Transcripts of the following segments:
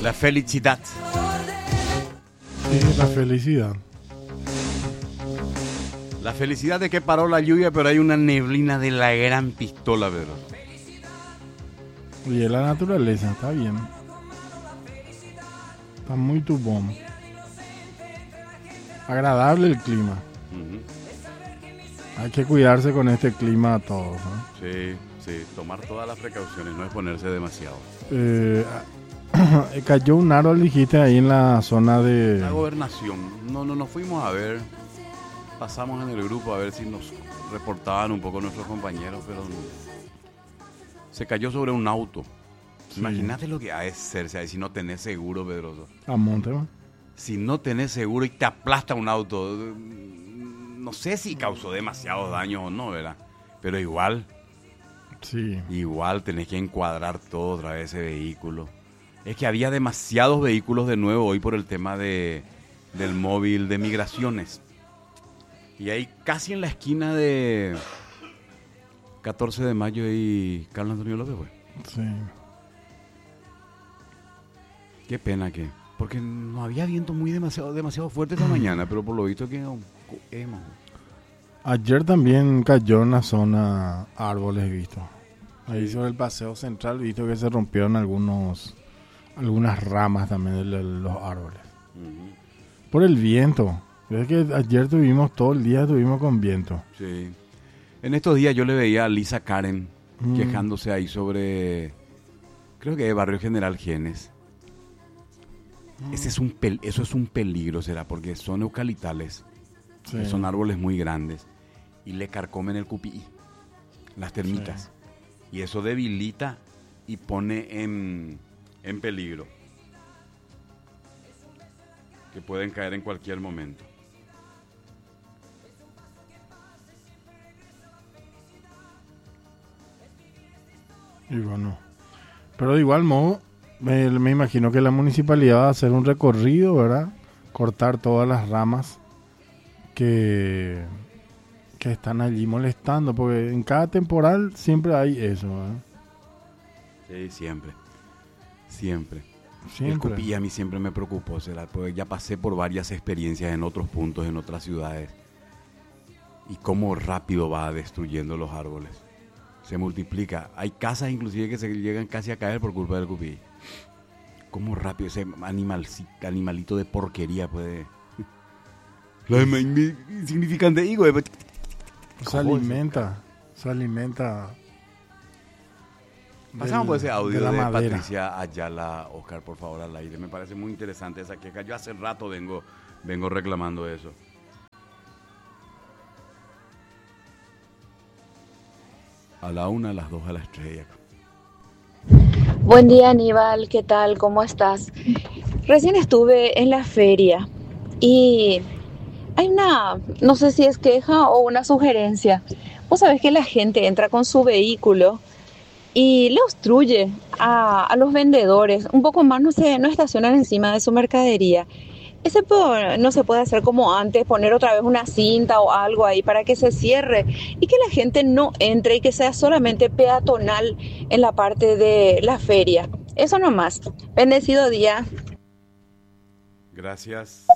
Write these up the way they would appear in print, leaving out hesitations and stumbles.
La felicidad. Sí, la felicidad. La felicidad de que paró la lluvia, pero hay una neblina de la gran pistola, Pedro. Y es la naturaleza, está bien. Está muy tubón. Agradable el clima. Uh-huh. Hay que cuidarse con este clima a todos, ¿no? Sí, sí, tomar todas las precauciones, no exponerse demasiado. Cayó un árbol, dijiste, ahí en la zona de... La gobernación, no nos fuimos a ver, pasamos en el grupo a ver si nos reportaban un poco nuestros compañeros, pero se cayó sobre un auto. Sí. Imagínate lo que ha de ser, si no tenés seguro, Pedroso. A monte, ¿no? Si no tenés seguro y te aplasta un auto, no sé si causó demasiados daños o no, ¿verdad? Pero igual, sí. Igual tenés que encuadrar todo otra vez ese vehículo. Es que había demasiados vehículos de nuevo hoy por el tema del móvil de migraciones. Y ahí casi en la esquina de 14 de mayo y Carlos Antonio López, güey. Sí. Qué pena que... Porque no había viento muy demasiado fuerte esta mañana, pero por lo visto que... Ayer también cayó en la zona árboles, visto. Ahí sobre el paseo central, visto que se rompieron algunas ramas también de los árboles. Uh-huh. Por el viento. Es que ayer todo el día tuvimos con viento. Sí. En estos días yo le veía a Lisa Karen quejándose ahí sobre, creo que de Barrio General Genes. Eso es un peligro, será, porque son eucaliptales, sí. Que son árboles muy grandes y le carcomen el cupí, las termitas. Sí. Y eso debilita y pone en peligro. Que pueden caer en cualquier momento. Y bueno, pero de igual modo, me imagino que la municipalidad va a hacer un recorrido, ¿verdad? Cortar todas las ramas que están allí molestando, porque en cada temporal siempre hay eso, ¿verdad? Sí, siempre. El cupí a mí siempre me preocupó, porque ya pasé por varias experiencias en otros puntos, en otras ciudades, y cómo rápido va destruyendo los árboles. Se multiplica. Hay casas inclusive que se llegan casi a caer por culpa del cupí. Cómo rápido ese animalito de porquería puede... Insignificante, hijo. Se alimenta. Pasamos por ese audio de Patricia Ayala, Oscar, por favor, al aire. Me parece muy interesante esa queja. Yo hace rato vengo reclamando eso. A la 1, a las 2, a las 3. Buen día, Aníbal. ¿Qué tal? ¿Cómo estás? Recién estuve en la feria y hay no sé si es queja o una sugerencia. Vos sabés que la gente entra con su vehículo y le obstruye a los vendedores. Un poco más no estacionan encima de su mercadería. No se puede hacer como antes, poner otra vez una cinta o algo ahí para que se cierre y que la gente no entre y que sea solamente peatonal en la parte de la feria. Eso nomás. Bendecido día. Gracias.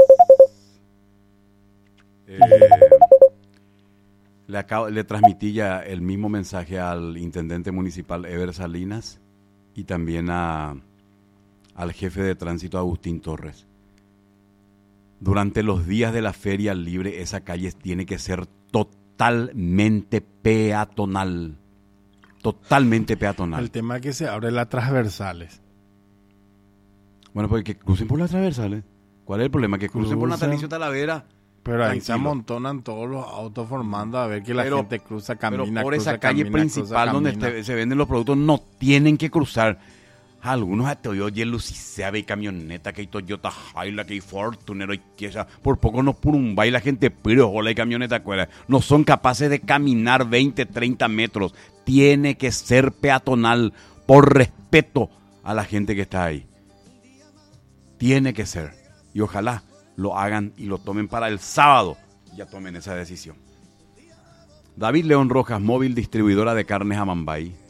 Le transmití ya el mismo mensaje al intendente municipal Ever Salinas y también al jefe de tránsito Agustín Torres. Durante los días de la feria libre, esa calle tiene que ser totalmente peatonal. Totalmente peatonal. El tema es que se abren las transversales. Bueno, pues que crucen por las transversales. ¿Cuál es el problema? Que crucen por Natalicio Talavera. Pero ahí se amontonan todos los autos formando a ver que la gente cruza, camina, pero por cruza, esa calle camina, principal cruza, donde se venden los productos no tienen que cruzar. Algunos a Toyota y Luciseaba y camioneta, que hay Toyota Hilux, que hay Fortuner, y que esa, por poco no purumba y la gente pirojola y camioneta afuera. No son capaces de caminar 20, 30 metros. Tiene que ser peatonal por respeto a la gente que está ahí. Tiene que ser. Y ojalá lo hagan y lo tomen para el sábado. Ya tomen esa decisión. David León Rojas, móvil distribuidora de carnes Amambay.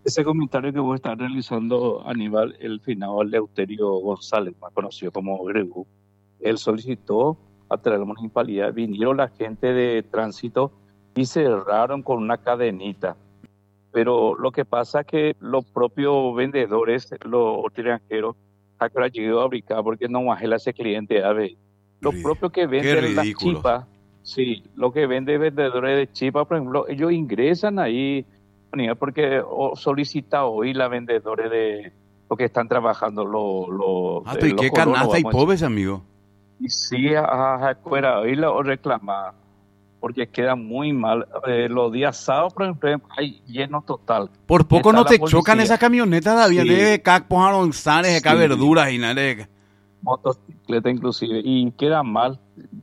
Ese comentario que vos estás realizando, Aníbal, el finado Eleuterio González, más conocido como Gregu, él solicitó a través de la municipalidad, vinieron la gente de tránsito y cerraron con una cadenita. Pero lo que pasa es que los propios vendedores, los extranjeros, acá llegó a abricar porque no bajé ese cliente, a ver. Los propios que Qué venden las ridículos. chipas, sí, los que venden vendedores de chipas, por ejemplo, ellos ingresan ahí, porque solicita hoy la vendedores de los que están trabajando Ah, pero ¿y qué canasta y pobres, amigo? y sí a escuela hoy la reclamar porque queda muy mal. Los días sábados, por ejemplo, hay lleno total. Por poco Está no la te policía. chocan esas camionetas, David, Sí. de cacpos aronzanes, de Sí. verduras y nada de... Motocicleta inclusive, y queda mal.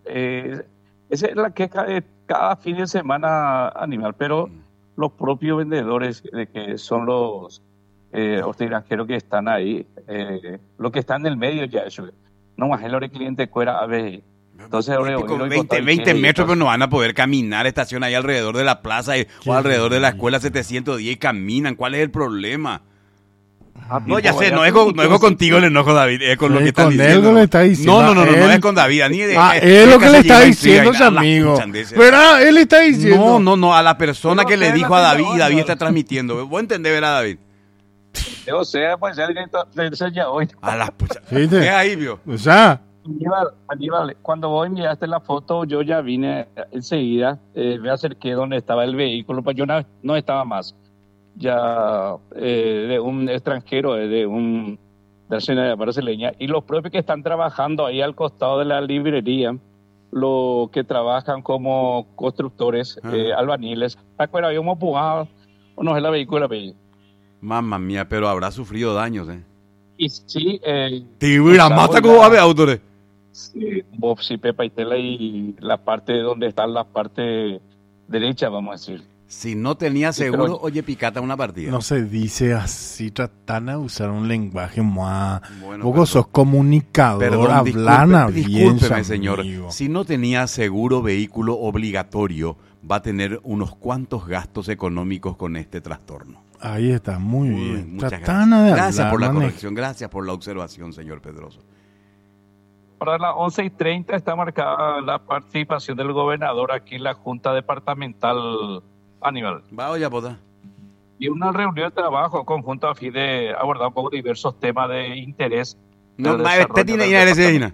Esa es la queja de cada fin de semana, Animal, pero los propios vendedores, que son los extranjeros que están ahí, los que están en el medio ya, eso, no más el cliente cuera a ver. Entonces, ahora Con 20 metros, pero no van a poder caminar, estación ahí alrededor de la plaza o alrededor de la escuela 710 y caminan. ¿Cuál es el problema? No, ya sé, no es contigo el enojo, David, es con lo que están con diciendo. él lo está diciendo. No Él- es con David. Ni de, es lo que le está llega y diciendo siga, su amigo. escuchan. ¿Verdad? Él está diciendo. No, a la persona Pero que le ustedes dijo a no David tienen y David onda. está transmitiendo. ¿Vos entendés, verdad, David? O sea, pues ya directo de ya hoy. A las puchas. ¿Viste? ¿Qué ahí, vio? O sea, Aníbal, cuando vos enviaste la foto, yo ya vine enseguida, me acerqué donde estaba el vehículo, pues yo no estaba más. Ya de un extranjero, de la nacionalidad brasileña, y los propios que están trabajando ahí al costado de la librería, los que trabajan como constructores, albañiles, acuerdo, habíamos empujado, no es la vehícula, Mamma mía, pero habrá sufrido daños, y sí, Tibira, mata como va a ver autores. sí, Bobsi, Pepa y Tela y la parte donde está la parte derecha, vamos a decir. Si no tenía Sí, seguro, pero- oye, picata una partida. no se dice así, tratan de usar un lenguaje más. Bueno, Vos perdón. sos comunicador, Perdón, hablana bien, discúlpeme, su señor. amigo. Si no tenía seguro vehículo obligatorio, va a tener unos cuantos gastos económicos con este trastorno. Ahí está, muy Uy, bien. muchas Tratan gracias. de Gracias hablar, por la maneja. corrección, gracias por la observación, señor Pedroso. Para las 11:30 está marcada la participación del gobernador aquí en la Junta Departamental Aníbal. Va, oye, pota. Y una reunión de trabajo conjunto a fin de abordar un poco diversos temas de interés. No, del ma, desarrollo este tiene del que ir a departamento.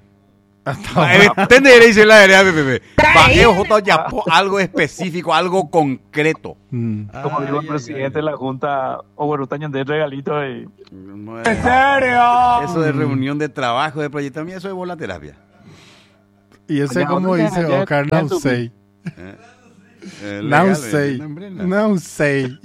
dice la área, Pepe. Algo específico, algo concreto. Como dijo el presidente de la Junta, Oberutaño de regalitos. Y ¿En serio? Eso de reunión de trabajo, de proyecto, a mí eso es bola terapia. Y ese Ya, como ya, dice ya, Oscar, ya no subí. say. Legal, No say. hombre, No say.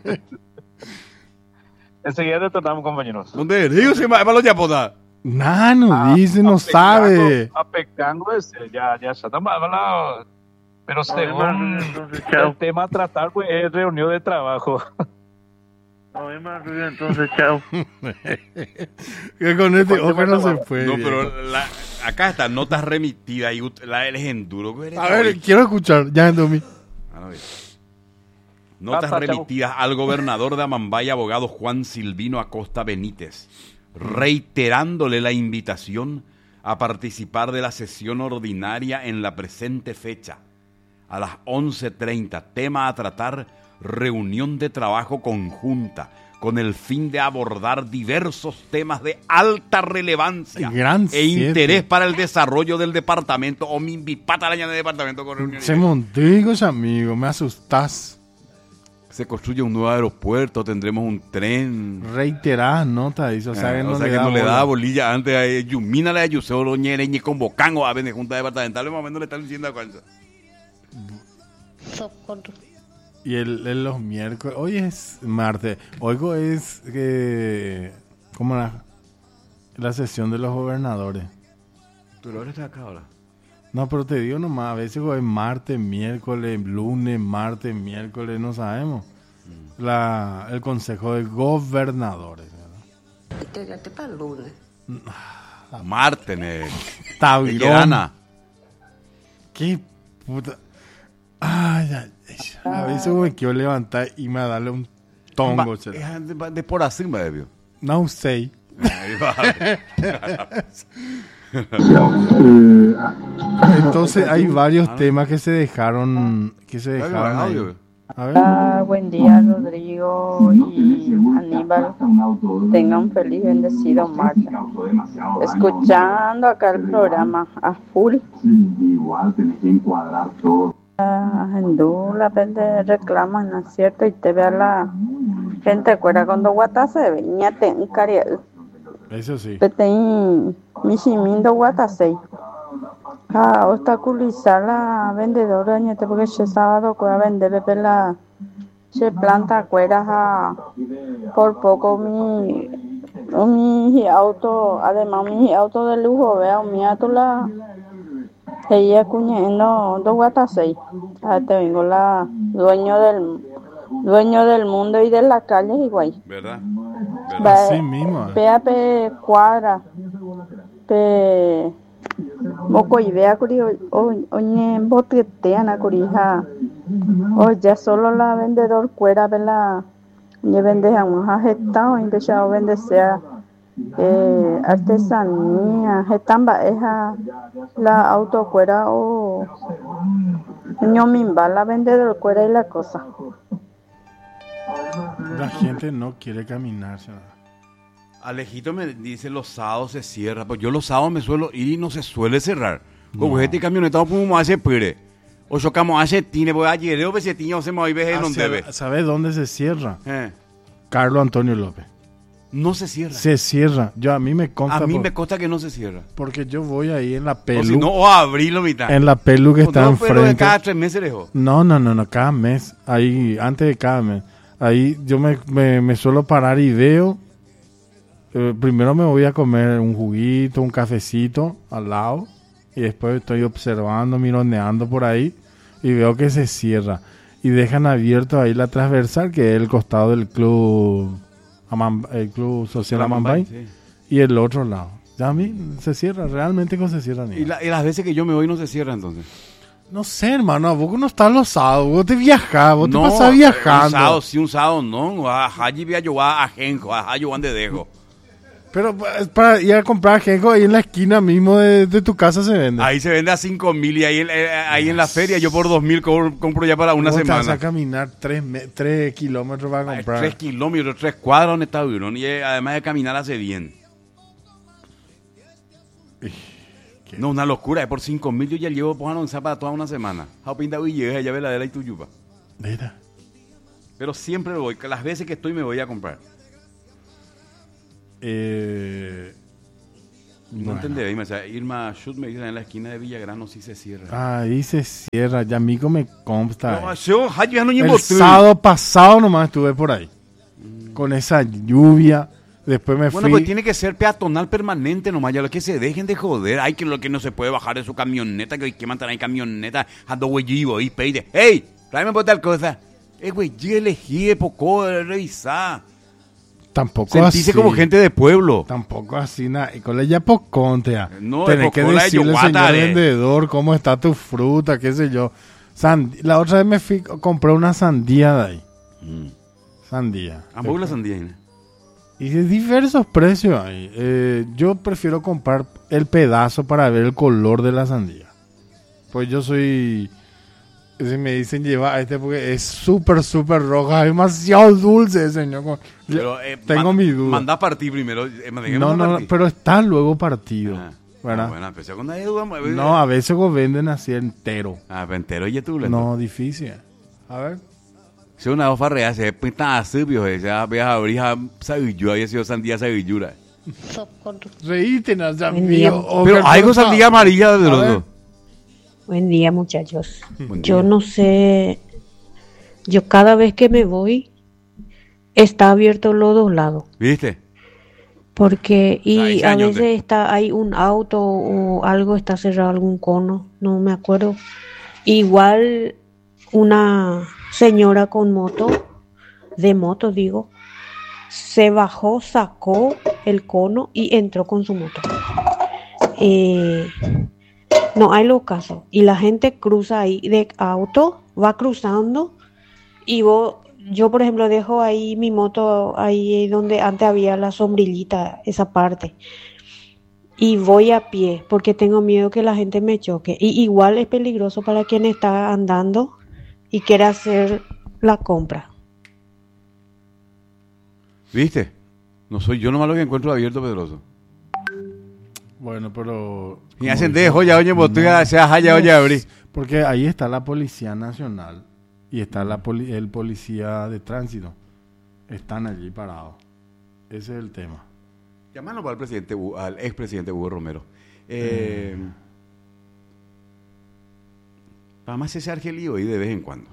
enseguida retornamos, compañeros. ¿Dónde digo se va los yapota? No dice, no sabe. A Pecango, ya estamos hablando. Pero según el tema a tratar, pues es reunión de trabajo. Entonces, chao. Que con este Oscar no se puede. No, pero acá está, notas remitidas y él es enduro. A ver, quiero escuchar. Ya, Domi. Notas Pasa, chavo. remitidas al gobernador de Amambay, abogado Juan Silvino Acosta Benítez, reiterándole la invitación a participar de la sesión ordinaria en la presente fecha, a las 11:30. Tema a tratar, reunión de trabajo conjunta, con el fin de abordar diversos temas de alta relevancia Gran e siete. interés para el desarrollo del departamento, o mi pata araña de departamento con reuniones. Se montigos, amigo. Me asustas. Se construye un nuevo aeropuerto, tendremos un tren. Reiteradas notas, dice. O sea, que no, que no le bola. daba bolilla antes a Yumina le ayusó Loñere y convocango a ver de junta departamental, más o menos le están diciendo a cuánto. Y los miércoles. Hoy es martes. Hoy es como la sesión de los gobernadores. Pero ahora está acá ahora. No, pero te digo nomás, a veces es martes, miércoles, lunes, martes, miércoles, no sabemos. El consejo de gobernadores. Te para el lunes. Mártenes. Tavirón. Veterana. Qué puta. Ay, ay, ay. A veces me quiero levantar y me darle un tongo, che. Es de por así, me debió. No sé. Ahí va. Entonces hay varios temas que se dejaron ahí. Audio. A ver. Buen día, Rodrigo y Aníbal. Tengan un feliz bendecido martes. Escuchando acá el programa a full. En la gente reclaman, ¿no es cierto? Y te ve a la gente acuerda cuando guata se venía en cariel. Eso sí. Petein mishimindo guatasei. Obstaculizar la vendedora porque ese sábado que va a vender pela se planta cueras por poco mi auto, además mi auto de lujo, veo mi atula ella cuñendo dos guatasei. Te vengo la dueño del mundo y de la calle igual. ¿Verdad? Así mismo. Pe cuadra. Pe moco idea curi oñe boteteana curija. O ya solo la vendedor cuera vela ni vende a un ajetao empezó vende sea artesanía jetamba eja la auto cuera o ñomimba la vendedor cuera y la cosa. La gente no quiere caminar, ¿sabes? Alejito me dice los sábados se cierra, pues yo los sábados me suelo ir y no se suele cerrar. Como este camioneta como hace pere. O chocamos hace tine, pues ayer o veces tiño se me ve donde debe. ¿Sabes dónde se cierra? Carlos Antonio López. No se cierra. Se cierra. A mí me consta. A mí me consta que no se cierra. Porque yo voy ahí en la Pelu. O si no, o abrilo mitad. En la Pelu que está enfrente. Cada 3 meses dejó. No, cada mes. Ahí, antes de cada mes. Ahí yo me suelo parar y veo. Primero me voy a comer un juguito, un cafecito al lado. Y después estoy observando, mironeando por ahí. Y veo que se cierra. Y dejan abierto ahí la transversal, que es el costado del club social Amambay. Sí. Y el otro lado. Ya a mí se cierra, realmente no se cierra ni. ¿Y las veces que yo me voy no se cierra entonces? No sé, hermano, vos no estás los sábados, vos te viajás, vos te pasás viajando. Un sábado no, allí voy a llevar a Genco, a Joan de Dejo. Pero para ir a comprar Genco, ahí en la esquina mismo de tu casa se vende. Ahí se vende a 5,000 y ahí en la feria yo por 2,000 compro ya para una semana. Te vas a caminar 3 kilómetros para comprar. 3 kilómetros, 3 cuadras donde está Durón y además de caminar hace bien. No, una locura, por 5,000 yo ya llevo pojando para toda una semana. Pinta y llega ya veladera y tu yupa. Mira. Pero siempre voy, las veces que estoy me voy a comprar. No entendí, o sea, Irma Schut me dice en la esquina de Villagrano sí se cierra. Ahí se cierra, ya amigo me consta. No, yo ya no el sábado pasado nomás estuve por ahí. Con esa lluvia. Después me fui. Bueno, pues tiene que ser peatonal permanente nomás, ya lo que se dejen de joder. Ay, que lo que no se puede bajar de su camioneta, que hoy que mantener camioneta, ando güey, y peide. ¡Ey! Tráeme por tal cosa. Güey, elegí poco, revisar. Tampoco sentíse así. Como gente de pueblo. Tampoco así, y con ella pocontea. No, tenés que decirle al señor vendedor cómo está tu fruta, qué sé yo. La otra vez me fui, compré una sandía de ahí. Sandía. ¿A vos la sandía? Y de diversos precios ahí. Yo prefiero comprar el pedazo para ver el color de la sandía. Pues yo soy... Si me dicen lleva a porque es súper roja, es demasiado dulce, señor. Pero, tengo mi duda. Manda a partir primero. No, pero está luego partido. ¿Verdad? Bueno, empezó con la duda. No, a veces lo venden así entero. Pero entero y tú. No, difícil. A ver. Si una hoja real se pinta así, viejo, ya veas abrir a sabillo, había sido sandía sabillura. Reíte, no, amigo. Pero algo sandía amarilla de los dos. Buen día, muchachos. Yo no sé, yo cada vez que me voy está abierto los dos lados. ¿Viste? Porque a veces hay un auto o algo, está cerrado algún cono, no me acuerdo. Igual una señora con moto digo, se bajó, sacó el cono y entró con su moto. No hay los casos. Y la gente cruza ahí de auto, va cruzando y vos yo, por ejemplo, dejo ahí mi moto, ahí donde antes había la sombrillita, esa parte, y voy a pie porque tengo miedo que la gente me choque. Y igual es peligroso para quien está andando y quiere hacer la compra. ¿Viste? No soy yo nomás lo que encuentro abierto, Pedroso. Bueno, pero... Y hacen de joya, oye, botella, sea jaya, oye, abrí. Porque ahí está la Policía Nacional y está el policía de tránsito. Están allí parados. Ese es el tema. Llámalo para el presidente, al expresidente Hugo Romero. Nada más ese argelío ahí de vez en cuando.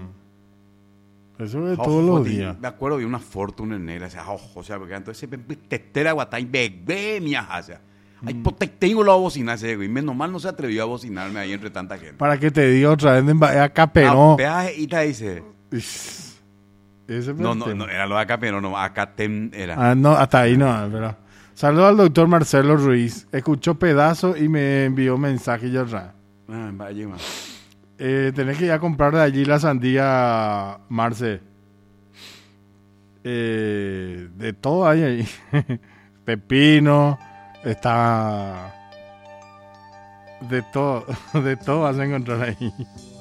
Eso es todos los días. Me acuerdo de una fortuna negra, o sea, porque entonces tetera guatay bebé mi aja. Ay, tengo la bocina ese güey. Menos mal no se atrevió a bocinarme ahí entre tanta gente. Para que te diga otra vez acá pero. Peaje y te dice. No, era lo de acá pero no, acá era. No, hasta ahí no, pero. Saludos al doctor Marcelo Ruiz. Escuchó pedazo y me envió mensaje ya atrás. Vaya más. Tenés que ir a comprar de allí la sandía, Marce. De todo hay ahí. Pepino. Está... De todo vas a encontrar ahí.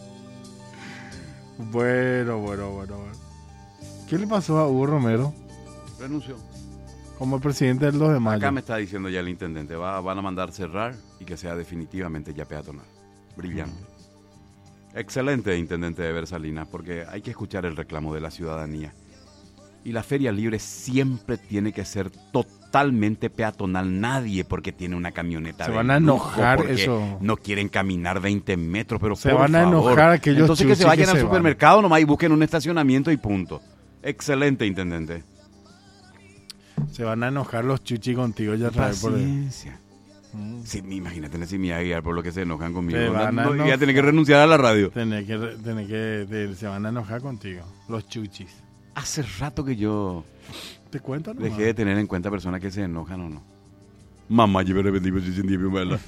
Bueno. ¿Qué le pasó a Hugo Romero? Renunció. Como el presidente del 2 de mayo. Acá me está diciendo ya el intendente, van a mandar cerrar y que sea definitivamente ya peatonal. Brillante. Excelente intendente de Versalina, porque hay que escuchar el reclamo de la ciudadanía. Y la feria libre siempre tiene que ser totalmente peatonal. Nadie porque tiene una camioneta. Se van a enojar eso. No quieren caminar 20 metros, pero se van a enojar aquellos. Entonces que se vayan al supermercado nomás y busquen un estacionamiento y punto. Excelente, intendente. Se van a enojar los chuchi contigo ya trae por ahí. Sí, imagínate si me iba a guiar por lo que se enojan conmigo. Voy a tener que renunciar a la radio. Se van a enojar contigo, los chuchis. Hace rato que yo ¿te cuento, no? Dejé de tener en cuenta personas que se enojan o no. Mamá, yo me arrepentí por si sentí mi mala.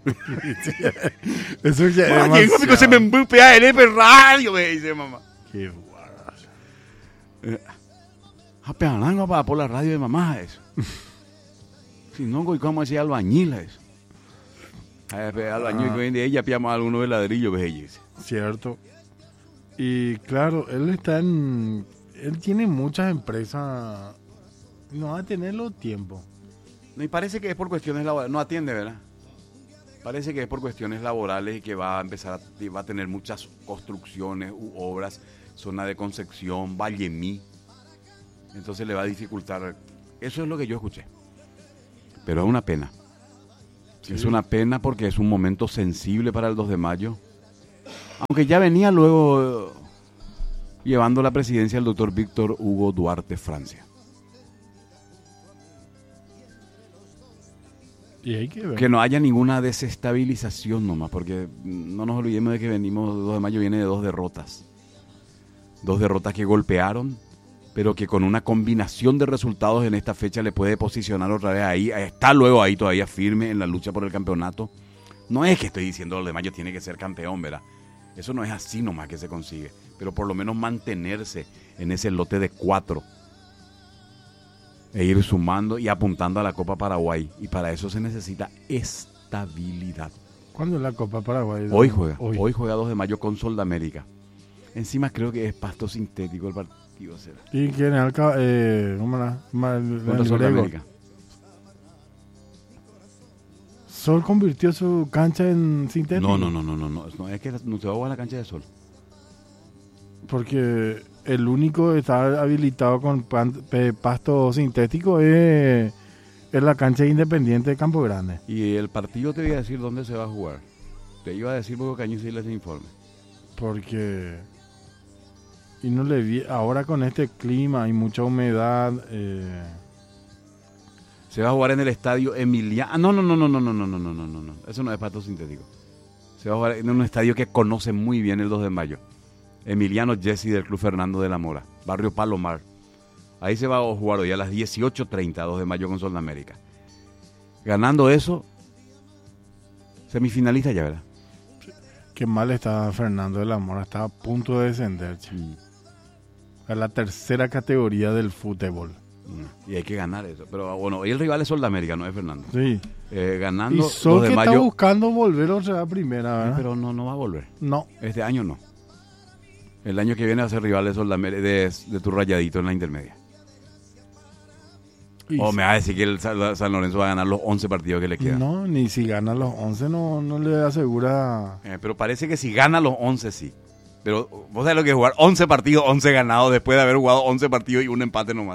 Eso ya es demasiado. Se me empupea en el radio, me dice mamá. Qué guardas. Apeanango para por la radio de mamá eso. Si no, ¿cómo decía albañil eso? Albañil que hoy en día ella piamos algunos de ladrillo, ves. Cierto. Y claro, él tiene muchas empresas. No va a tenerlo tiempo. Y parece que es por cuestiones laborales. No atiende, ¿verdad? Parece que es por cuestiones laborales y que va a tener muchas construcciones u obras. Zona de Concepción, Vallemí. Entonces le va a dificultar. Eso es lo que yo escuché. Pero es una pena. Sí. Es una pena porque es un momento sensible para el 2 de mayo. Aunque ya venía luego llevando la presidencia el doctor Víctor Hugo Duarte Francia. Y hay que ver. Que no haya ninguna desestabilización nomás, porque no nos olvidemos de que venimos, el 2 de mayo viene de 2 derrotas. 2 derrotas que golpearon, pero que con una combinación de resultados en esta fecha le puede posicionar otra vez ahí. Está luego ahí todavía firme en la lucha por el campeonato. No es que estoy diciendo el 2 de mayo tiene que ser campeón, ¿verdad? Eso no es así nomás que se consigue. Pero por lo menos mantenerse en ese lote de 4 e ir sumando y apuntando a la Copa Paraguay. Y para eso se necesita estabilidad. ¿Cuándo es la Copa Paraguay? Hoy juega 2 de mayo con Sol de América. Encima creo que es pasto sintético el partido. ¿Será? ¿Y quién es contra Sol de América? ¿Sol convirtió su cancha en sintético? No, es que no se va a jugar la cancha de Sol. Porque el único que está habilitado con pasto sintético es la cancha Independiente de Campo Grande. Y el partido te voy a decir dónde se va a jugar. Te iba a decir porque Caño sí les informe. Porque... Y no le vi... Ahora con este clima y mucha humedad... Se va a jugar en el estadio Emiliano. No. Eso no es pasto sintético. Se va a jugar en un estadio que conoce muy bien el 2 de mayo. Emiliano Jesse del Club Fernando de la Mora, barrio Palomar. Ahí se va a jugar hoy a las 18:30, 2 de mayo con Sol de América. Ganando eso, semifinalista ya, ¿verdad? Qué mal está Fernando de la Mora, está a punto de descender. a la tercera categoría del fútbol. Y hay que ganar eso. Pero bueno, hoy el rival es Sol de América, no es Fernando. Sí. Ganando Y Sol los de que mayo. está buscando volver otra vez a primera, ¿verdad? Pero no va a volver. No. Este año no. El año que viene va a ser rival de Sol de América, de tu Rayadito en la intermedia. O me va a decir que el San Lorenzo va a ganar los 11 partidos que le quedan. No, ni si gana los 11 no le asegura. Pero parece que si gana los 11 sí. Pero vos sabés lo que es jugar 11 partidos, 11 ganados después de haber jugado 11 partidos y un empate nomás.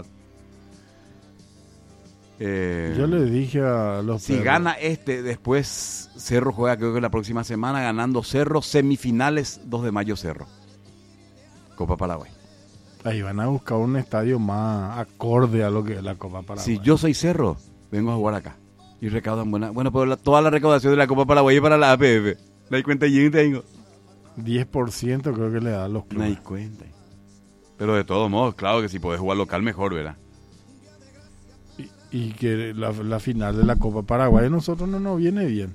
Yo le dije a los si gana después Cerro juega creo que la próxima semana ganando Cerro, semifinales 2 de mayo Cerro. Copa Paraguay. Ahí van a buscar un estadio más acorde a lo que es la Copa Paraguay. Si yo soy Cerro, vengo a jugar acá. Y recaudan buena. Bueno, pero toda la recaudación de la Copa Paraguay es para la APF. ¿Me di cuenta? Y tengo 10% creo que le dan los clubes. Me di cuenta. Pero de todos modos, claro que si podés jugar local mejor, ¿verdad? Y que la final de la Copa Paraguay a nosotros no nos viene bien.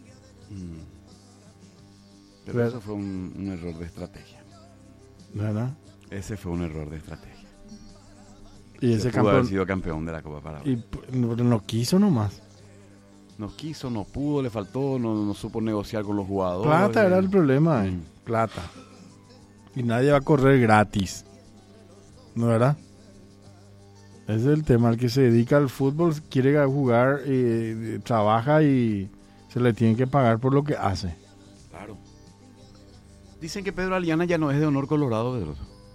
Pero eso fue un error de estrategia. ¿Verdad? Ese fue un error de estrategia. Y ese pudo haber sido campeón de la Copa Paraguay. Y no quiso nomás. No quiso, no pudo, le faltó, no supo negociar con los jugadores. Plata era el problema, plata. Y nadie va a correr gratis. ¿No, verdad? Ese es el tema. El que se dedica al fútbol quiere jugar, trabaja y se le tiene que pagar por lo que hace. Claro. Dicen que Pedro Aliana ya no es de honor colorado, Pedro.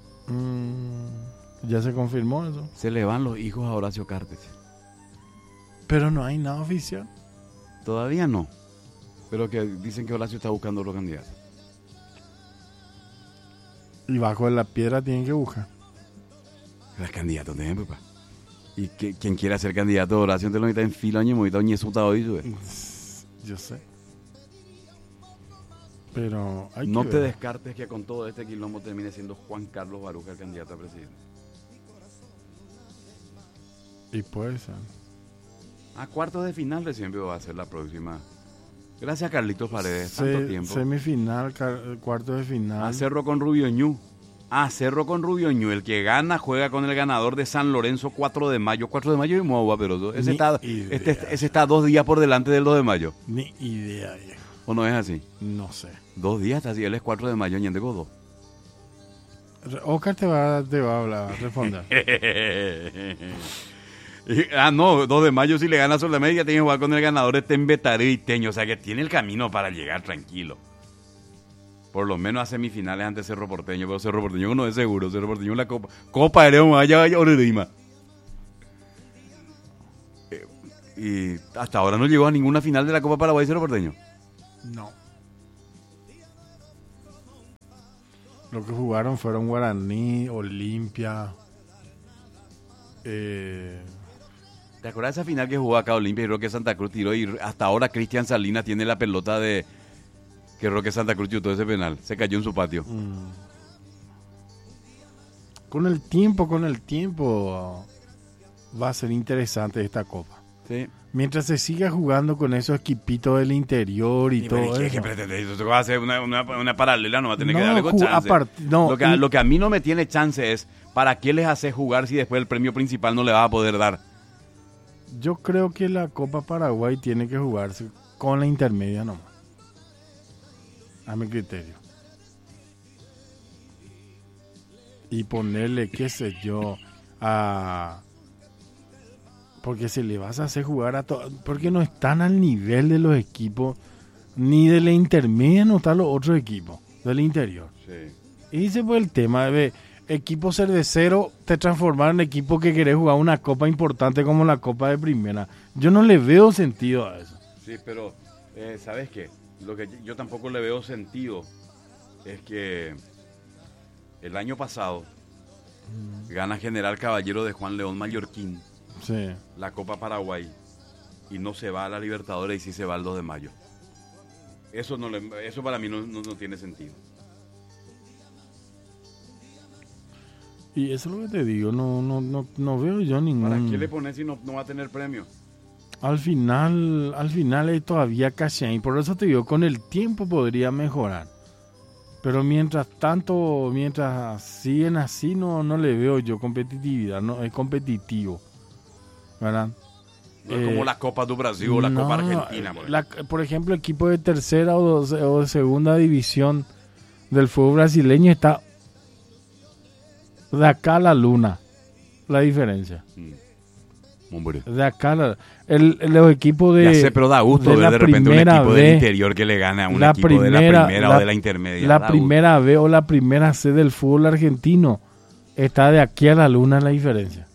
Ya se confirmó eso. Se le van los hijos a Horacio Cartes. Pero no hay nada oficial. Todavía no. Pero que dicen que Horacio está buscando otro candidato. Y bajo de la piedra tienen que buscar. Los candidatos de papá. Y quien quiera ser candidato, Horacio te lo necesita en filo, año, muy ñesuta hoy, yo sé. Pero hay no que te ver. descartes que con todo este quilombo termine siendo Juan Carlos Baruja el candidato a presidente. Y puede ser. A cuartos de final recién va a ser la próxima. Gracias a Carlitos Paredes, tanto tiempo. Semifinal, cuartos de final. A Cerro con Rubio Ñu. Cerro con Rubio Ñu. El que gana juega con el ganador de San Lorenzo 4 de mayo. 4 de mayo y Moagua, pero ese está 2 días por delante del 2 de mayo. Ni idea, viejo. ¿O no es así? No sé. 2 días está así, él es 4 de mayo, Ñende Godó. Oscar te va a hablar, a responder. No, 2 de mayo si le gana a Sol de América tiene que jugar con el ganador este en Betaré y Teño, o sea que tiene el camino para llegar tranquilo. Por lo menos a semifinales ante Cerro Porteño, pero Cerro Porteño no es seguro, Cerro Porteño la Copa Aéreo vaya Orerima. Y hasta ahora no llegó a ninguna final de la Copa Paraguay Cerro Porteño. No. Lo que jugaron fueron Guaraní, Olimpia. ¿Te acuerdas de esa final que jugó acá Olimpia y Roque Santa Cruz tiró y hasta ahora Cristian Salinas tiene la pelota de que Roque Santa Cruz chutó ese penal? Se cayó en su patio. Con el tiempo va a ser interesante esta copa. Sí. Mientras se siga jugando con esos equipitos del interior y todo eso. ¿Qué pretendés? Eso va a ser una paralela, no va a tener que darle con chance. Lo que a mí no me tiene chance es ¿para qué les haces jugar si después el premio principal no le va a poder dar? Yo creo que la Copa Paraguay tiene que jugarse con la intermedia nomás. A mi criterio. Y ponerle, qué sé yo, porque si le vas a hacer jugar a todos, porque no están al nivel de los equipos, ni de la intermedia no están los otros equipos del interior. Sí. Y ese fue el tema de equipo cervecero, te transformaron en equipo que querés jugar una copa importante como la Copa de Primera. Yo no le veo sentido a eso. Sí, pero ¿sabes qué? Lo que yo tampoco le veo sentido es que el año pasado gana General Caballero de Juan León Mallorquín. Sí. La Copa Paraguay y no se va a la Libertadores y sí se va al 2 de mayo. Eso para mí no tiene sentido. Y eso es lo que te digo, no veo yo ningún... ¿Para qué le pones si no va a tener premio? Al final hay todavía casi ahí, por eso te digo, con el tiempo podría mejorar. Pero mientras tanto, mientras siguen así, no le veo yo competitividad, no es competitivo, ¿verdad? No es como la Copa do Brasil o la Copa Argentina. Por ejemplo, equipo de tercera o de segunda división del fútbol brasileño está de acá a la luna, la diferencia. Hombre. De acá los equipos de... Ya sé, pero da gusto ver de repente un equipo del interior que le gana a un equipo de la primera o de la intermedia. La primera B o la primera C del fútbol argentino está de aquí a la luna la diferencia.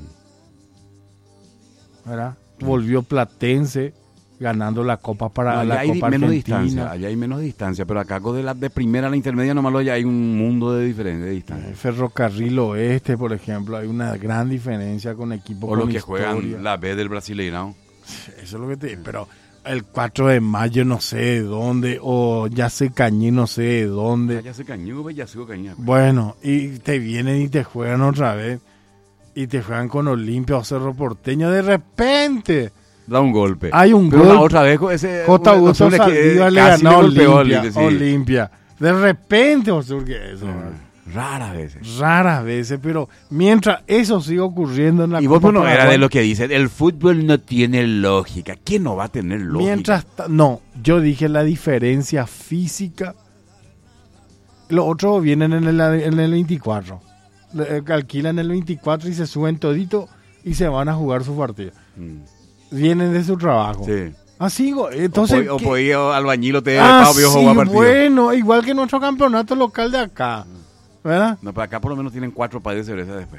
¿Verdad? Volvió Platense ganando la Copa para la Copa Argentina. Allá hay menos distancia, pero acá de primera a la intermedia nomás ya hay un mundo de diferencia, de distancia. Ferrocarril Oeste, por ejemplo, hay una gran diferencia con equipos o con los que historia. Juegan la B del Brasileirão. Eso es lo que te digo, pero el 4 de mayo no sé de dónde, o ya se cañé no sé de dónde. Ya se cañó, ya se cañó. Bueno, y te vienen y te juegan otra vez, y te juegan con Olimpia o Cerro Porteño, de repente... Da un golpe. Hay un pero gol. La otra vez ese J. Augusto Saldívar le ganó a Olimpia. De repente, eso. Raras veces, pero mientras eso sigue ocurriendo en la Copa. Y vos no era de lo que dices, el fútbol no tiene lógica. ¿Quién no va a tener lógica? No, yo dije la diferencia física. Los otros vienen en el 24. Alquilan el 24 y se suben todito y se van a jugar su partido. Vienen de su trabajo. Sí. Así, entonces... O por albañil o te jugar partido. Bueno, igual que nuestro campeonato local de acá. ¿Verdad? No, pero acá por lo menos tienen 4 países de cerveza después.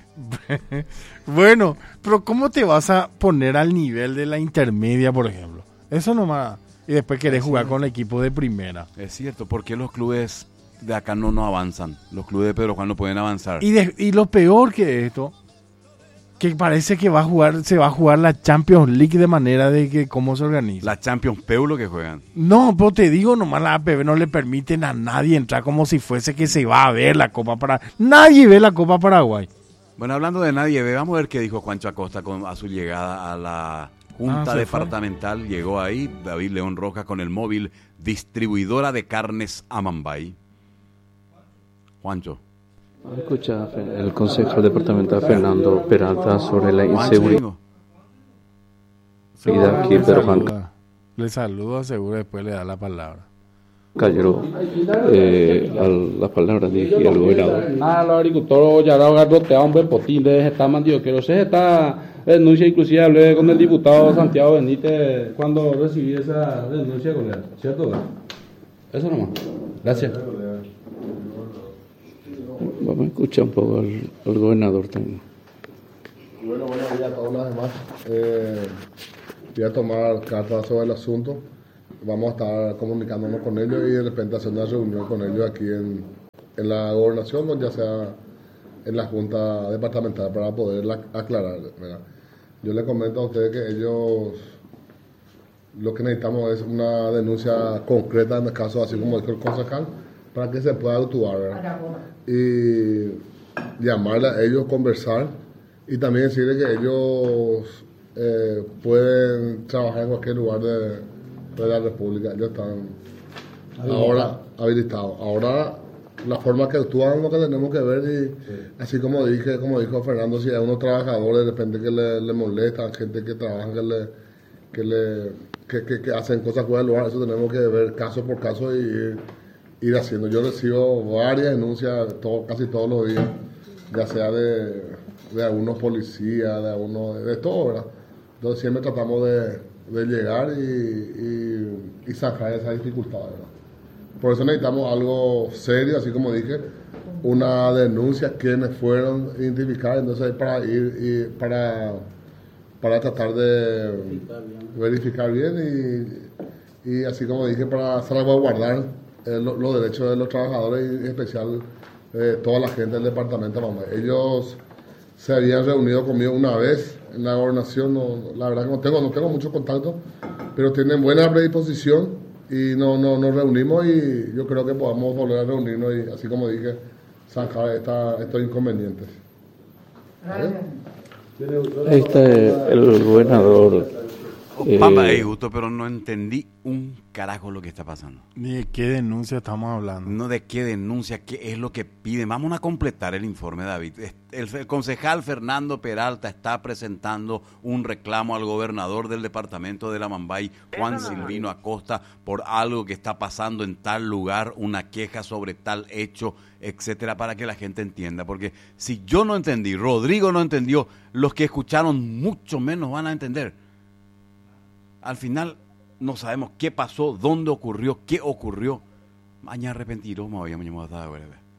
Bueno, pero ¿cómo te vas a poner al nivel de la intermedia, por ejemplo? Eso nomás. Y después querés jugar con el equipo de primera. Es cierto, ¿por qué los clubes de acá no avanzan? Los clubes de Pedro Juan no pueden avanzar. Y lo peor que esto... que parece que se va a jugar la Champions League de manera de que cómo se organiza. La Champions Peulo que juegan. No, pero te digo, nomás la APB no le permiten a nadie entrar como si fuese que se va a ver la Copa Paraguay. Nadie ve la Copa Paraguay. Bueno, hablando de nadie ve, vamos a ver qué dijo Juancho Acosta a su llegada a la Junta Departamental. Llegó ahí David León Rojas con el móvil Distribuidora de Carnes Amambay. Juancho. Escucha el consejero departamental Fernando Peralta sobre la inseguridad aquí, pero le saludo, seguro después le da la palabra. Cayó a la palabra de el gobernador. Los agricultores ya han roteado un buen potín de esta mandioquero. Quiero sé esta denuncia, inclusive hablé con el diputado Santiago Benítez cuando recibí esa denuncia con él, ¿cierto? Eso nomás. Gracias. Vamos a escuchar un poco al gobernador también. Bueno, buenos días a todos los demás. Voy a tomar carta sobre el asunto. Vamos a estar comunicándonos con ellos y de repente hacer una reunión con ellos aquí en la gobernación o ya sea en la junta departamental para poder aclarar, ¿verdad? Yo les comento a ustedes que ellos lo que necesitamos es una denuncia concreta en el caso, así como dijo el concejal, para que se pueda actuar, ¿verdad? Y llamarle a ellos, conversar y también decirle que ellos pueden trabajar en cualquier lugar de la República. Ellos están ahora habilitados. Ahora la forma que actúan es lo que tenemos que ver y así como dijo Fernando, si hay unos trabajadores de repente que le molestan, gente que trabaja que hacen cosas fuera del lugar, eso tenemos que ver caso por caso y ir haciendo. Yo recibo varias denuncias casi todos los días, ya sea de algunos policías, de todo, ¿verdad? Entonces siempre tratamos de llegar y sacar esa dificultad, ¿verdad? Por eso necesitamos algo serio, así como dije, una denuncia, quiénes fueron, identificar, entonces para ir y para tratar de verificar bien y así como dije, para salvaguardar los derechos de los trabajadores y en especial toda la gente del departamento de Amambay. Ellos se habían reunido conmigo una vez en la gobernación, la verdad que no tengo mucho contacto, pero tienen buena predisposición y nos reunimos y yo creo que podamos volver a reunirnos y así como dije, zanjar estos inconvenientes. Ahí está el gobernador Pamba, justo, pero no entendí un carajo lo que está pasando. Ni de qué denuncia estamos hablando. No de qué denuncia, qué es lo que piden. Vamos a completar el informe, David. El concejal Fernando Peralta está presentando un reclamo al gobernador del departamento de La Mambay, Juan Silvino Acosta, por algo que está pasando en tal lugar, una queja sobre tal hecho, etcétera, para que la gente entienda. Porque si yo no entendí, Rodrigo no entendió, los que escucharon mucho menos van a entender. Al final no sabemos qué pasó, dónde ocurrió, qué ocurrió. Mañana arrepentiró, me habíamos llamado.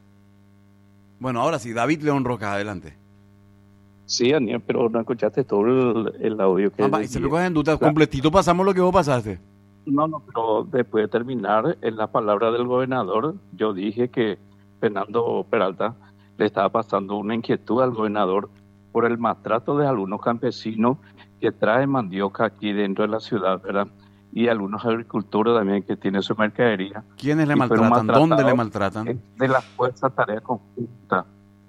Bueno, ahora sí, David León Rojas, adelante. Sí, Daniel, pero no escuchaste todo el audio que... Y se me cogen dudas, completito pasamos lo que vos pasaste. No, pero después de terminar, en la palabra del gobernador, yo dije que Fernando Peralta le estaba pasando una inquietud al gobernador por el maltrato de algunos campesinos que traen mandioca aquí dentro de la ciudad, ¿verdad? Y algunos agricultores también que tienen su mercadería. ¿Quiénes le maltratan? ¿Dónde le maltratan? De la Fuerza Tarea Conjunta.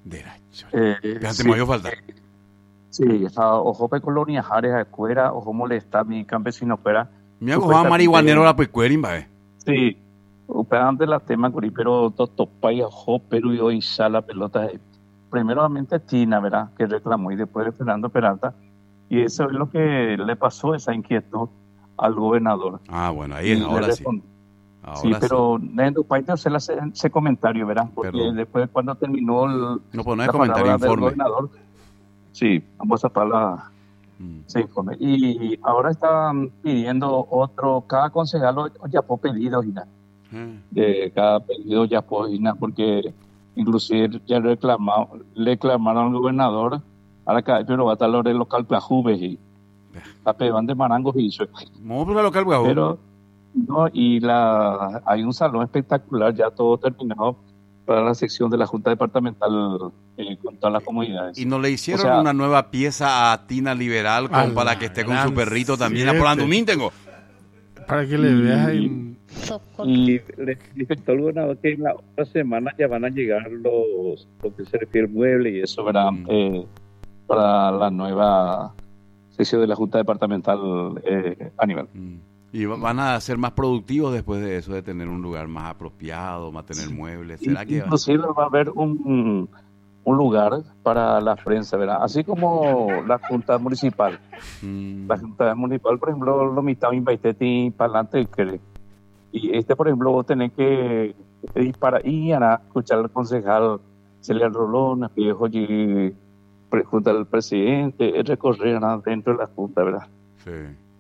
Fíjate, me dio falta. Sí, ojo pe colonia Jares a escuela, ojo molesta mi campesino fuera. Me hago Juan marihuanero la pecuerín, va. Sí, upean de la tema, pero totopaya, ojo, pero yo hice la pelota. Primeramente Tina, ¿verdad? Que reclamó, y después de Fernando Peralta. Y eso es lo que le pasó, esa inquietud al gobernador. Ah, bueno, ahí es, ahora sí. Sí, pero en tu país hacer ese comentario, ¿verdad? Porque después cuando terminó no es comentario, informe. Gobernador, sí, vamos a pasar ese informe. Y ahora están pidiendo cada concejal ya por pedido, de cada pedido ya por porque inclusive ya le reclamaron al gobernador. Ahora que pero va a estar el local Plajubes y la peban de Marangos y eso. No, pero local Plajubes. Pero no, y hay un salón espectacular ya todo terminado para la sección de la Junta Departamental con todas las comunidades. ¿Y no le hicieron una nueva pieza a Tina Liberal para que esté con su perrito también apurando un tengo? Para que le veas ahí. Y le dije al gobernador que en la otra semana ya van a llegar lo que se refiere al mueble y eso, ¿verdad? Para la nueva sección de la Junta Departamental a nivel. ¿Y van a ser más productivos después de eso, de tener un lugar más apropiado, más tener muebles? ¿Será que inclusive va a haber un lugar para la prensa, ¿verdad? Así como la Junta Municipal. La Junta Municipal, por ejemplo, lo mitad Invaiteti para adelante. Y por ejemplo, vos tenés que ir para ir a escuchar al concejal Celia Rolón, viejo y junto al presidente, recorrer dentro de la Junta, ¿verdad? Sí.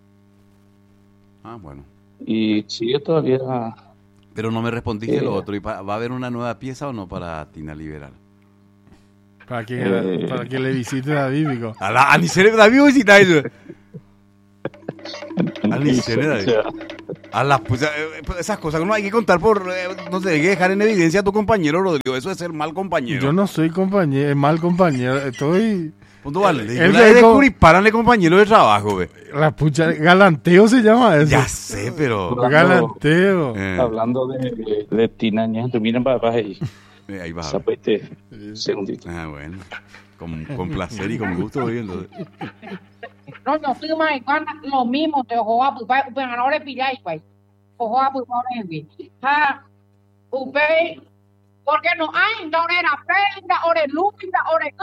Ah, bueno. Y sigue todavía... Pero no me respondiste lo otro. ¿Y va a haber una nueva pieza o no para Tina Liberal? Para que le visite David, digo. A Nicele David visita eso. A Nicele David. Esas cosas que no hay que contar no se hay que dejar en evidencia a tu compañero, Rodrigo. Eso es ser mal compañero. Yo no soy compañero, mal compañero. Estoy... Punto vale. De párale compañero de trabajo, ve. La pucha, galanteo se llama eso. Ya sé, pero... Galanteo. Hablando de Tina, miren para abajo ahí. Ahí va. Zapete, segundito. Ah, bueno. Con placer y con gusto, viendo. No, yo estoy más lo mismo, te ojo a pupa, ahora pilláis, güey. Ojo a pupa, ahora es bien. Porque no hay, no era prenda, ahora es lúcida, ahora es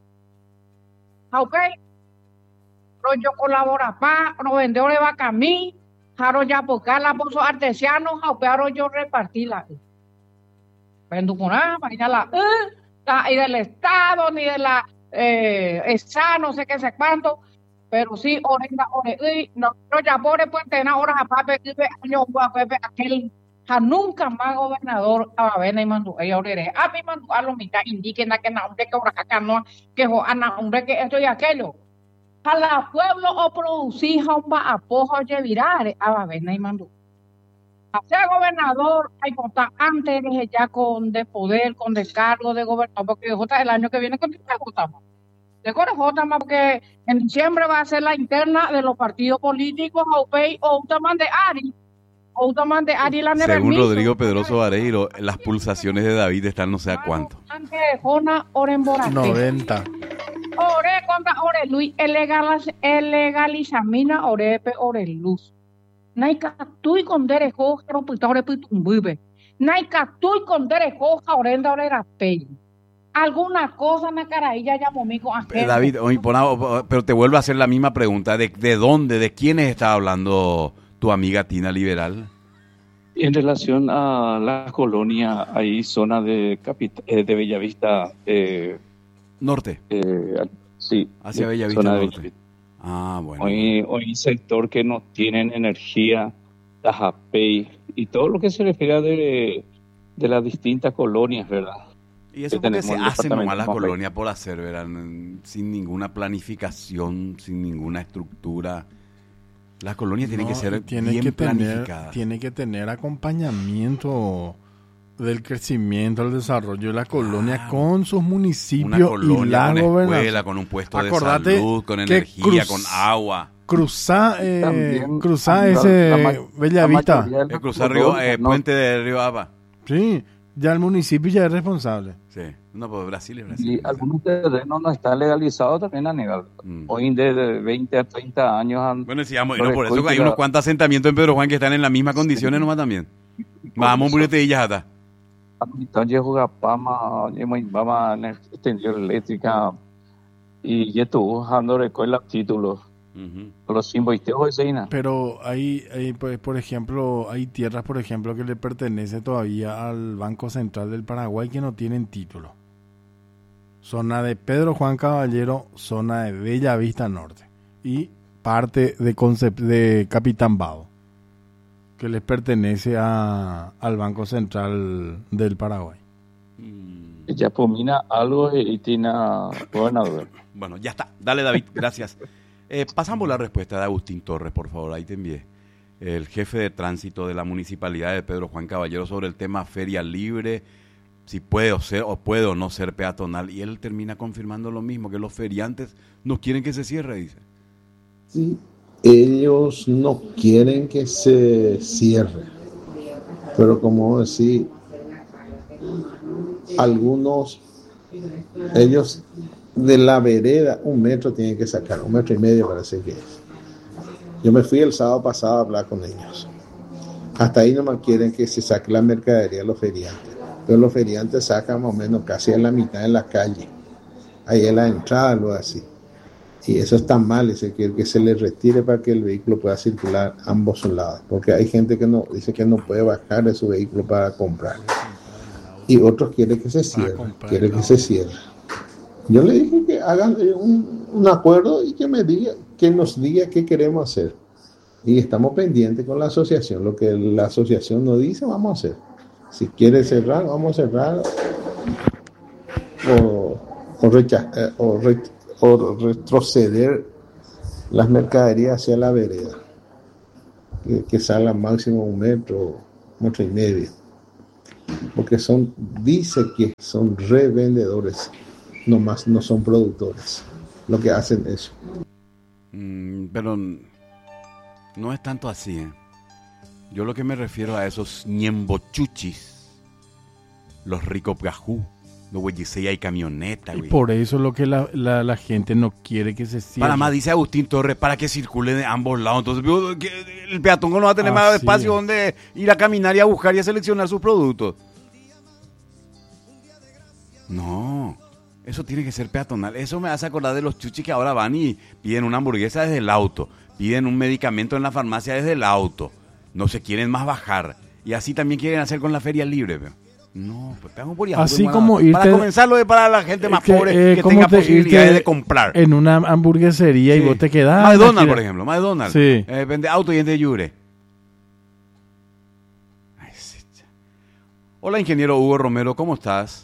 pero yo colabora para, los vendedores va a mí, jaro ya buscar la pozos artesianos, pero yo repartirla. Vendo con para ir a la y del Estado, ni de la ESA, no sé qué sé cuánto, pero sí, no, ya por pues tener horas a papel, años a Pepe, aquel nunca más gobernador a ver, y mandó ella orere a mí mandó a lo mitad indiquen que na hombre que ahora acá no que ana hombre que esto y aquello a la pueblo o producir un apoyo de virar a ver y mandó a ser gobernador hay votar antes de ya con de poder con descargo de gobernador porque J el año que viene con votamos de J más porque en diciembre va a ser la interna de los partidos políticos o Utaman de Ari. Según Rodrigo Pedroso Vareiro, las pulsaciones de David están no sé a cuánto. 90. ore contra ore lui elegalizamina orepe ore luz. Naika tui condere hoja ropita ore pitumbuibe. Naika tui condere hoja orenda ore rapei. Alguna cosa na carailla ya momico ajeno. David, pero te vuelvo a hacer la misma pregunta. ¿De dónde, de quiénes está hablando tu amiga Tina Liberal? En relación a la colonia, hay zona de Bellavista norte. Sí, hacia Bellavista zona norte. De Bellavista. Ah, bueno. Hoy sector que no tienen energía, Tajapey y todo lo que se refiere de las distintas colonias, ¿verdad? Y eso porque se hacen nomás las colonias por hacer, ¿verdad? Sin ninguna planificación, sin ninguna estructura. Las colonias tienen que ser bien planificadas. Tiene que tener acompañamiento del crecimiento, del desarrollo de la colonia con sus municipios colonia, y la con gobernación. Escuela, con un puesto de salud, con energía, con agua. Cruzar ese Bellavista. Cruzar Puente de Río Aba. Sí, ya el municipio ya es responsable. Sí, no, pues Brasil es Brasil. Y algunos terrenos no están legalizados también a negar. Hoy de 20 a 30 años. Bueno, decíamos, por eso hay unos cuantos asentamientos en Pedro Juan que están en las mismas condiciones nomás también. Vamos, burete hasta. Entonces Jugapama, extensión eléctrica y ya estuvo dando recoger títulos. Los símbolos de pero hay pues, por ejemplo, hay tierras, por ejemplo, que le pertenece todavía al Banco Central del Paraguay que no tienen título. Zona de Pedro Juan Caballero, zona de Bellavista Norte y parte de Capitán Bado, que les pertenece al Banco Central del Paraguay. Ya pomina algo y tiene gobernador. Bueno, ya está. Dale, David, gracias. Pasamos la respuesta de Agustín Torres, por favor, ahí te envié. El jefe de tránsito de la municipalidad de Pedro Juan Caballero sobre el tema feria libre, si puede o no ser peatonal. Y él termina confirmando lo mismo, que los feriantes no quieren que se cierre, dice. Sí, ellos no quieren que se cierre. Pero como decir, algunos, ellos de la vereda 1 metro tienen que sacar, 1,5 metros parece que es. Yo me fui el sábado pasado a hablar con ellos. Hasta ahí nomás quieren que se saque la mercadería a los feriantes. Pero los feriantes sacan más o menos casi a la mitad en la calle. Ahí es la entrada, algo así. Y eso está mal, ese que se les retire para que el vehículo pueda circular a ambos lados. Porque hay gente que no dice que no puede bajar de su vehículo para comprar. Y otros quieren que se cierre, Yo le dije que hagan un acuerdo y que nos diga qué queremos hacer. Y estamos pendientes con la asociación. Lo que la asociación nos dice, vamos a hacer. Si quiere cerrar, vamos a cerrar. O retroceder las mercaderías hacia la vereda. Que salga máximo 1 metro, 1,5 metros. Porque dice que son revendedores. Nomás no son productores lo que hacen eso. Pero no es tanto así, Yo lo que me refiero a esos ñembochuchis, los ricoplajú, los güeyes y camioneta, güey. Y por eso es lo que la gente no quiere que se cierre. Para más, dice Agustín Torres, para que circule de ambos lados. Entonces el peatón no va a tener más espacio donde ir a caminar y a buscar y a seleccionar sus productos. No, eso tiene que ser peatonal. Eso me hace acordar de los chuchis que ahora van y piden una hamburguesa desde el auto, piden un medicamento en la farmacia desde el auto, no se quieren más bajar. Y así también quieren hacer con la feria libre, ¿ve? No, pues pegamos por allá. Así como irte, para comenzarlo es para la gente más pobre que tenga posibilidades de comprar. En una hamburguesería y vos te quedás. McDonald's, por ejemplo, McDonald's. Sí. Vende auto y de Yure. Hola, ingeniero Hugo Romero, ¿cómo estás?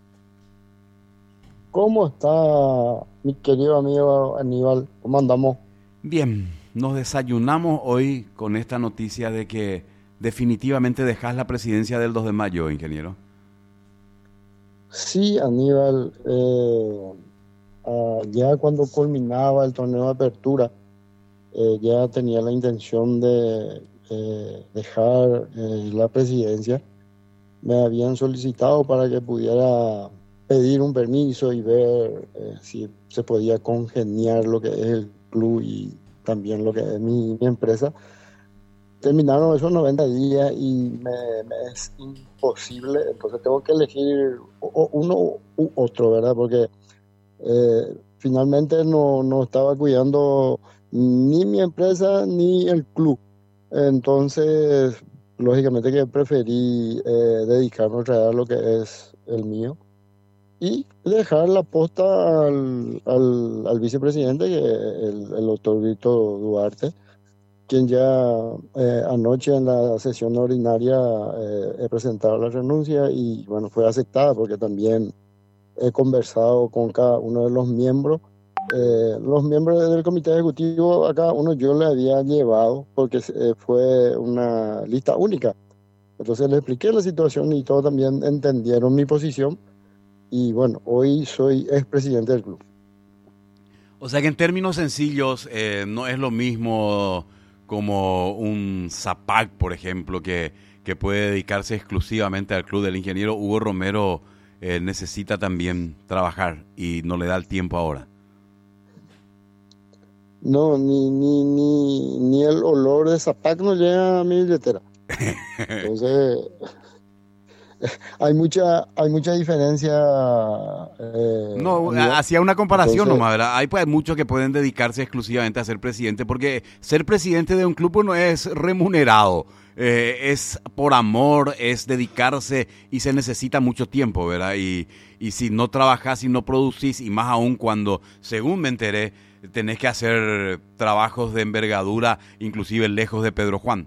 ¿Cómo está mi querido amigo Aníbal? ¿Cómo andamos? Bien, nos desayunamos hoy con esta noticia de que definitivamente dejas la presidencia del 2 de mayo, ingeniero. Sí, Aníbal, ya cuando culminaba el torneo de apertura, ya tenía la intención de dejar la presidencia. Me habían solicitado para que pudiera pedir un permiso y ver si se podía congeniar lo que es el club y también lo que es mi empresa. Terminaron esos 90 días y me es imposible, entonces tengo que elegir uno u otro, ¿verdad? Porque finalmente no estaba cuidando ni mi empresa ni el club. Entonces, lógicamente que preferí dedicarme otra vez a lo que es el mío y dejar la posta al vicepresidente, que el doctor Víctor Duarte, quien ya anoche en la sesión ordinaria he presentado la renuncia y bueno, fue aceptada porque también he conversado con cada uno de los miembros. Los miembros del comité ejecutivo, a cada uno yo le había llevado porque fue una lista única. Entonces les expliqué la situación y todos también entendieron mi posición. Y bueno, hoy soy expresidente del club. O sea que en términos sencillos no es lo mismo como un Zapac, por ejemplo, que puede dedicarse exclusivamente al club. Del ingeniero Hugo Romero necesita también trabajar y no le da el tiempo ahora. No, ni el olor de Zapac no llega a mi billetera. Entonces, hay mucha diferencia. Hacía una comparación entonces, nomás, ¿verdad? Hay muchos que pueden dedicarse exclusivamente a ser presidente, porque ser presidente de un club no es remunerado, es por amor, es dedicarse y se necesita mucho tiempo, ¿verdad? Y si no trabajás y no producís, y más aún cuando, según me enteré, tenés que hacer trabajos de envergadura, inclusive lejos de Pedro Juan.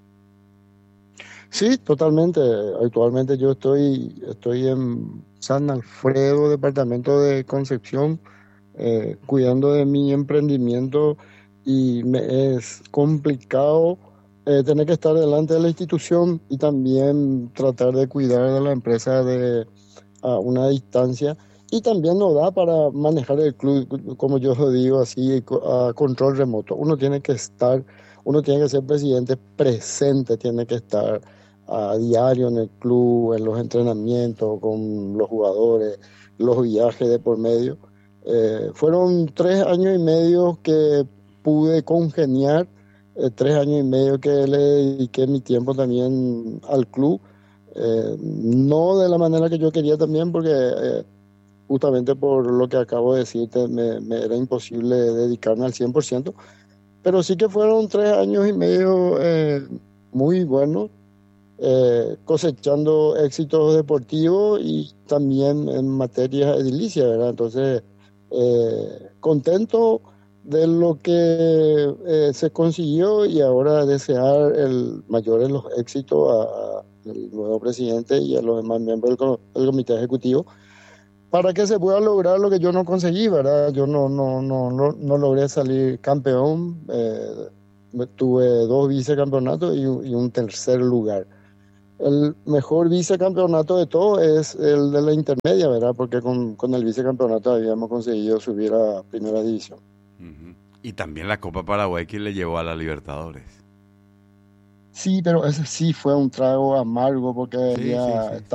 Sí, totalmente. Actualmente yo estoy en San Alfredo, departamento de Concepción, cuidando de mi emprendimiento y me es complicado tener que estar delante de la institución y también tratar de cuidar de la empresa a una distancia. Y también nos da para manejar el club, como yo digo, así, a control remoto. Uno tiene que ser presidente presente, tiene que estar a diario en el club, en los entrenamientos, con los jugadores, los viajes de por medio. Fueron 3 años y medio que pude congeniar, 3 años y medio que le dediqué mi tiempo también al club. No de la manera que yo quería también, porque justamente por lo que acabo de decirte, me era imposible dedicarme al 100%, pero sí que fueron 3 años y medio muy buenos, cosechando éxitos deportivos y también en materias edilicias, ¿verdad? Entonces, contento de lo que se consiguió y ahora desear el mayor de los éxitos al nuevo presidente y a los demás miembros del comité ejecutivo, para que se pueda lograr lo que yo no conseguí, ¿verdad? Yo no logré salir campeón, tuve 2 vicecampeonatos y un tercer lugar. El mejor vicecampeonato de todo es el de la intermedia, ¿verdad? Porque con el vicecampeonato habíamos conseguido subir a primera división. Uh-huh. Y también la Copa Paraguay que le llevó a la Libertadores. Sí, pero ese sí fue un trago amargo porque Sí.